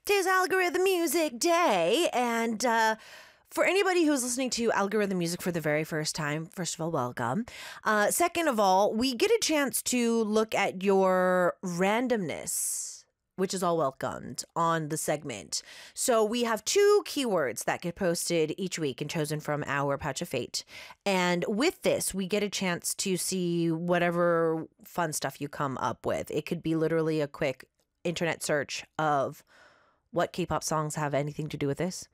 Today's Algorithm Music Day, and for anybody who's listening to Algorithm Music for the very first time, first of all, welcome. Second of all, we get a chance to look at your randomness, which is all welcomed on the segment. So we have 2 keywords that get posted each week and chosen from our Pouch of Fate. And with this, we get a chance to see whatever fun stuff you come up with. It could be literally a quick internet search of what K-pop songs have anything to do with this.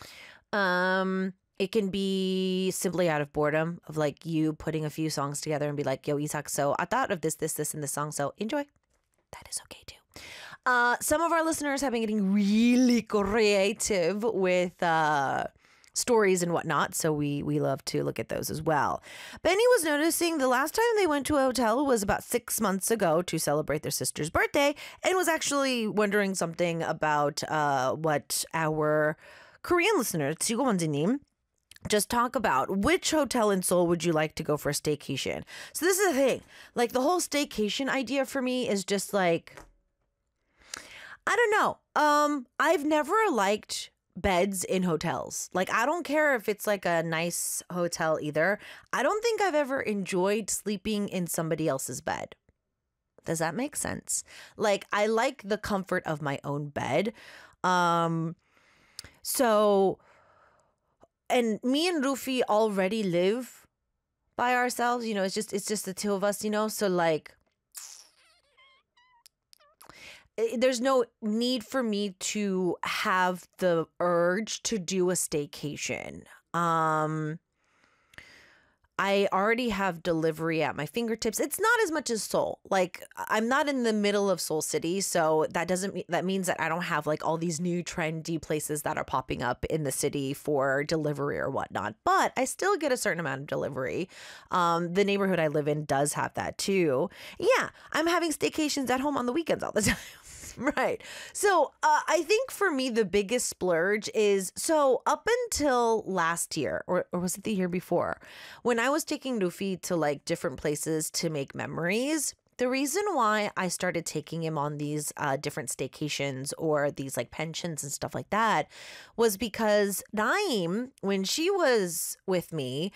It can be simply out of boredom of like you putting a few songs together and be like, yo, Isak, so I thought of this, and this song, so enjoy. That is okay too. Some of our listeners have been getting really creative with stories and whatnot, so we love to look at those as well. Benny was noticing the last time they went to a hotel was about 6 months ago to celebrate their sister's birthday, and was actually wondering something about what our Korean listener, Tsugo just talk about. Which hotel in Seoul would you like to go for a staycation? So this is the thing. Like, the whole staycation idea for me is just like, I don't know. I've never liked beds in hotels. Like, I don't care if it's like a nice hotel either. I don't think I've ever enjoyed sleeping in somebody else's bed. Does that make sense? Like, I like the comfort of my own bed. So, and me and Rufi already live by ourselves, you know, it's just the 2 of us, you know, so like, there's no need for me to have the urge to do a staycation. I already have delivery at my fingertips. It's not as much as Seoul. Like, I'm not in the middle of Seoul City, so that means that I don't have like all these new trendy places that are popping up in the city for delivery or whatnot. But I still get a certain amount of delivery. The neighborhood I live in does have that too. Yeah, I'm having staycations at home on the weekends all the time. Right. So I think for me, the biggest splurge is, so up until last year, or was it the year before, when I was taking Luffy to like different places to make memories, the reason why I started taking him on these different staycations or these like pensions and stuff like that was because Naeem, when she was with me,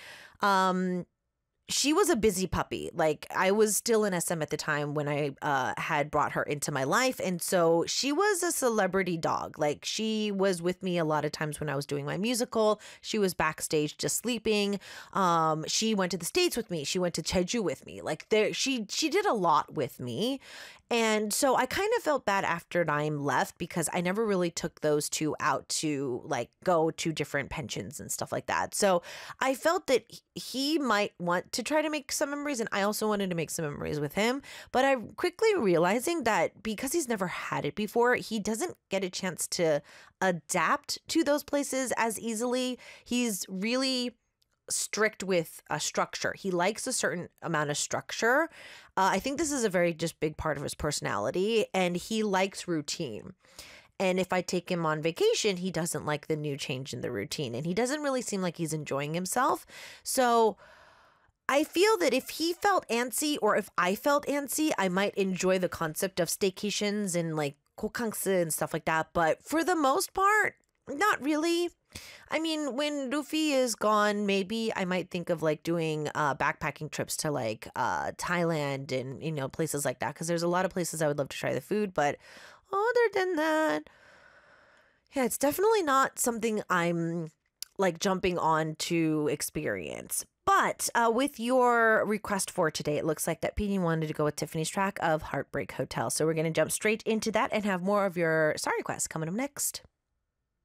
she was a busy puppy. Like, I was still in SM at the time when I had brought her into my life. And so she was a celebrity dog. Like, she was with me a lot of times when I was doing my musical. She was backstage just sleeping. She went to the States with me. She went to Jeju with me. Like, she did a lot with me. And so I kind of felt bad after Naeem left because I never really took those 2 out to like go to different pensions and stuff like that. So I felt that he might want to try to make some memories, and I also wanted to make some memories with him. But I'm quickly realizing that because he's never had it before, he doesn't get a chance to adapt to those places as easily. He's really strict with a structure. He likes a certain amount of structure. I think this is a very just big part of his personality, and he likes routine. And if I take him on vacation, he doesn't like the new change in the routine, and he doesn't really seem like he's enjoying himself. So I feel that if he felt antsy, or if I felt antsy, I might enjoy the concept of staycations and like kokangsu and stuff like that. But for the most part, not really. I mean, when Luffy is gone, maybe I might think of like doing backpacking trips to like Thailand and, you know, places like that, because there's a lot of places I would love to try the food. But other than that, yeah, it's definitely not something I'm like jumping on to experience. But with your request for today, it looks like that P.D. wanted to go with Tiffany's track of Heartbreak Hotel. So we're going to jump straight into that and have more of your star requests coming up next.